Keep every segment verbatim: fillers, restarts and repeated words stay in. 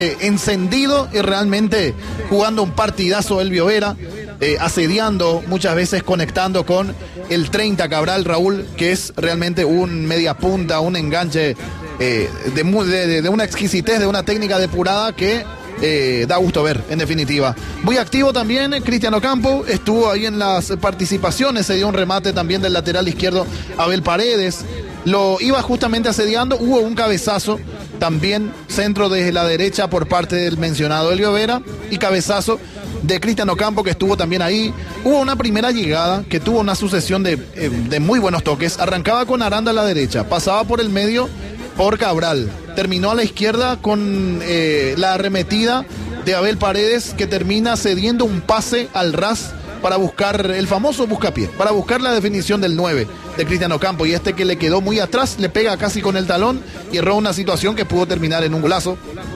eh, encendido y realmente jugando un partidazo Elvio Vera, eh, asediando, muchas veces conectando con el treinta Cabral Raúl, que es realmente un media punta, un enganche eh, de, de, de una exquisitez, de una técnica depurada que Eh, da gusto ver, en definitiva. Muy activo también eh, Cristian Ocampo, estuvo ahí en las participaciones, se dio un remate también del lateral izquierdo Abel Paredes, lo iba justamente asediando, hubo un cabezazo también, centro desde la derecha por parte del mencionado Elvio Vera, y cabezazo de Cristian Ocampo, que estuvo también ahí. Hubo una primera llegada que tuvo una sucesión de, eh, de muy buenos toques, arrancaba con Aranda a la derecha, pasaba por el medio por Cabral, terminó a la izquierda con eh, la arremetida de Abel Paredes, que termina cediendo un pase al ras para buscar el famoso buscapié, para buscar la definición del nueve de Cristian Ocampo, y este que le quedó muy atrás, le pega casi con el talón y erró una situación que pudo terminar en un golazo.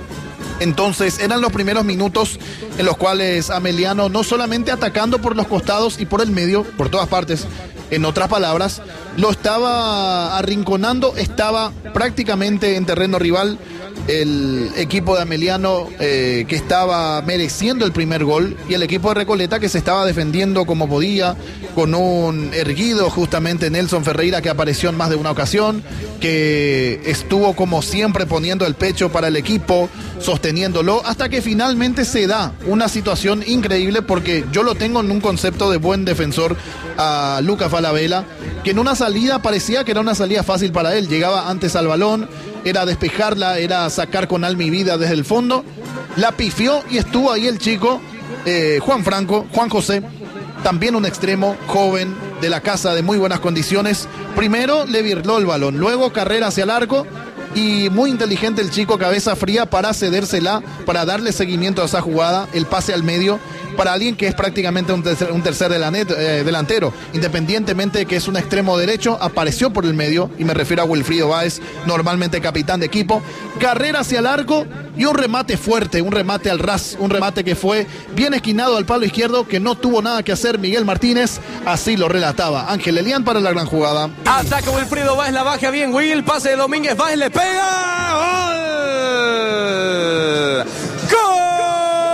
Entonces eran los primeros minutos en los cuales Ameliano, no solamente atacando por los costados y por el medio, por todas partes, en otras palabras, lo estaba arrinconando, estaba prácticamente en terreno rival el equipo de Ameliano, eh, que estaba mereciendo el primer gol, y el equipo de Recoleta, que se estaba defendiendo como podía, con un erguido justamente Nelson Ferreira, que apareció en más de una ocasión, que estuvo como siempre poniendo el pecho para el equipo, sosteniéndolo, hasta que finalmente se da una situación increíble, porque yo lo tengo en un concepto de buen defensor a Lucas Falabella, que en una salida parecía que era una salida fácil para él, llegaba antes al balón, era despejarla, era sacar con alma y vida desde el fondo, la pifió y estuvo ahí el chico eh, Juan Franco, Juan José, también un extremo joven de la casa de muy buenas condiciones. Primero le virló el balón, luego carrera hacia el arco, y muy inteligente el chico, cabeza fría para cedérsela, para darle seguimiento a esa jugada, el pase al medio, para alguien que es prácticamente un tercer, un tercer delanet, eh, delantero, independientemente de que es un extremo derecho, apareció por el medio, y me refiero a Wilfrido Báez, normalmente capitán de equipo, carrera hacia el arco y un remate fuerte, un remate al ras, un remate que fue bien esquinado al palo izquierdo, que no tuvo nada que hacer Miguel Martínez, así lo relataba Ángel Elián para la gran jugada. Ataca Wilfrido Báez, la baja bien Will, pase de Domínguez, Báez le pega, ¡gol!